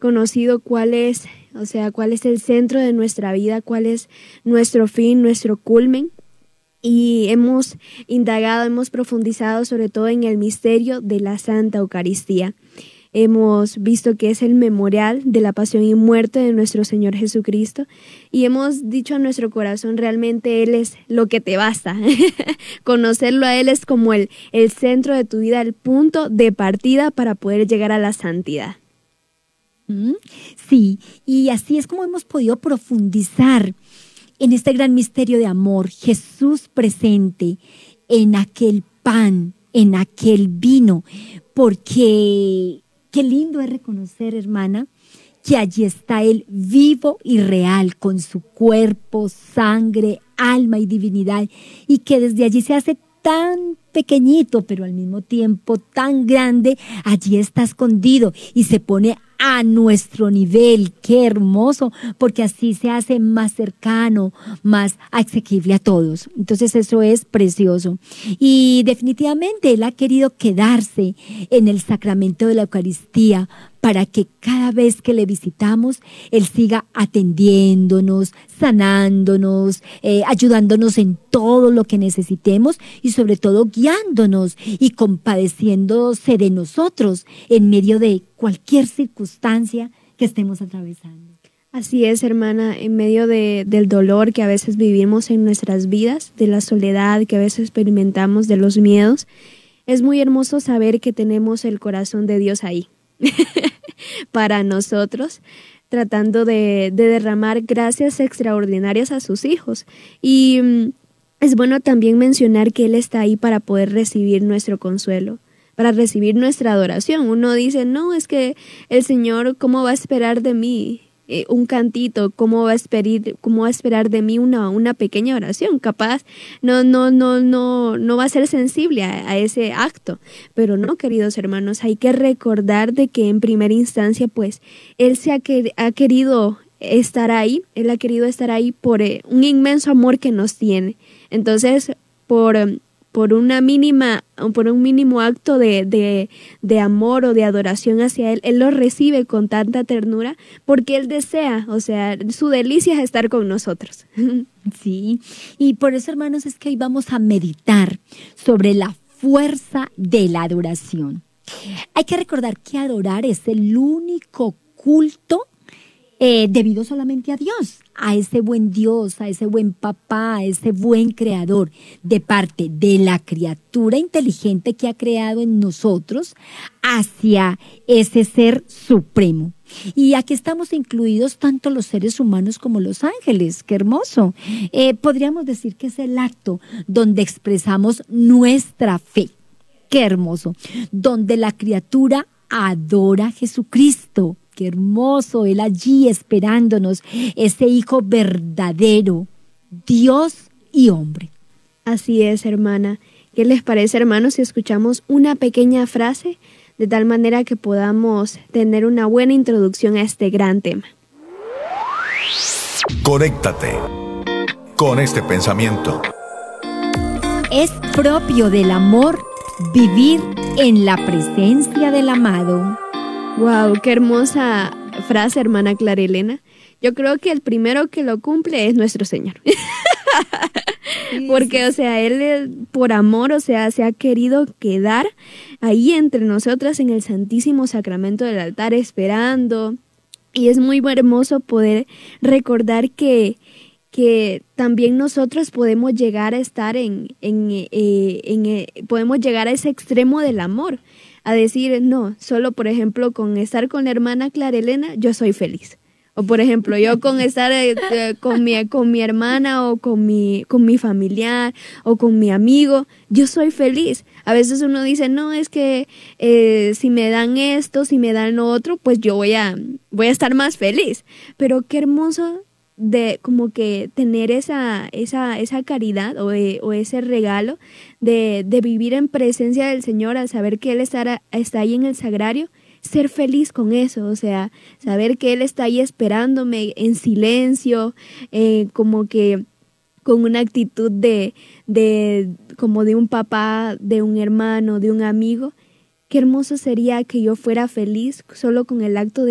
conocido cuál es, o sea, cuál es el centro de nuestra vida, cuál es nuestro fin, nuestro culmen. Y hemos indagado, hemos profundizado sobre todo en el misterio de la Santa Eucaristía. Hemos visto que es el memorial de la pasión y muerte de nuestro Señor Jesucristo y hemos dicho a nuestro corazón, realmente Él es lo que te basta. Conocerlo a Él es como el centro de tu vida, el punto de partida para poder llegar a la santidad. Sí, y así es como hemos podido profundizar en este gran misterio de amor, Jesús presente en aquel pan, en aquel vino, porque qué lindo es reconocer, hermana, que allí está Él vivo y real, con su cuerpo, sangre, alma y divinidad, y que desde allí se hace tan pequeñito, pero al mismo tiempo tan grande, allí está escondido y se pone a nuestro nivel. Qué hermoso, porque así se hace más cercano, más asequible a todos. Entonces eso es precioso. Y definitivamente Él ha querido quedarse en el sacramento de la Eucaristía para que cada vez que le visitamos, Él siga atendiéndonos, sanándonos, ayudándonos en todo lo que necesitemos y sobre todo guiándonos y compadeciéndose de nosotros en medio de cualquier circunstancia que estemos atravesando. Así es, hermana, en medio del dolor que a veces vivimos en nuestras vidas, de la soledad que a veces experimentamos, de los miedos, es muy hermoso saber que tenemos el corazón de Dios ahí para nosotros, tratando de derramar gracias extraordinarias a sus hijos. Y es bueno también mencionar que Él está ahí para poder recibir nuestro consuelo, para recibir nuestra adoración. Uno dice, no, es que el Señor, ¿cómo va a esperar de mí un cantito? ¿Cómo va a esperar de mí una pequeña oración? Capaz no va a ser sensible a ese acto. Pero no, queridos hermanos, hay que recordar de que en primera instancia, pues, Él ha querido estar ahí. Él ha querido estar ahí por un inmenso amor que nos tiene. Entonces, por un mínimo acto de amor o de adoración hacia Él lo recibe con tanta ternura porque Él desea, o sea, su delicia es estar con nosotros. Sí, y por eso, hermanos, es que hoy vamos a meditar sobre la fuerza de la adoración. Hay que recordar que adorar es el único culto debido solamente a Dios, a ese buen Dios, a ese buen papá, a ese buen creador, de parte de la criatura inteligente que ha creado en nosotros hacia ese ser supremo. Y aquí estamos incluidos tanto los seres humanos como los ángeles. ¡Qué hermoso! Podríamos decir que es el acto donde expresamos nuestra fe. ¡Qué hermoso! Donde la criatura adora a Jesucristo. Qué hermoso, Él allí esperándonos, ese Hijo verdadero, Dios y hombre. Así es, hermana. ¿Qué les parece, hermanos, si escuchamos una pequeña frase de tal manera que podamos tener una buena introducción a este gran tema? Conéctate con este pensamiento. Es propio del amor vivir en la presencia del amado. Wow, qué hermosa frase, hermana Clara Elena. Yo creo que el primero que lo cumple es nuestro Señor. Porque, o sea, Él por amor, o sea, se ha querido quedar ahí entre nosotras en el Santísimo Sacramento del altar esperando. Y es muy hermoso poder recordar que también nosotros podemos llegar a estar podemos llegar a ese extremo del amor. A decir, no, solo por ejemplo con estar con la hermana Clara Elena, yo soy feliz. O por ejemplo, yo con estar con mi hermana o con mi familiar o con mi amigo, yo soy feliz. A veces uno dice, no, es que si me dan esto, si me dan lo otro, pues yo voy a estar más feliz. Pero qué hermoso de como que tener esa caridad o ese regalo de vivir en presencia del Señor, al saber que Él está ahí en el sagrario, ser feliz con eso, o sea, saber que Él está ahí esperándome en silencio, como que con una actitud como de un papá, de un hermano, de un amigo. Qué hermoso sería que yo fuera feliz solo con el acto de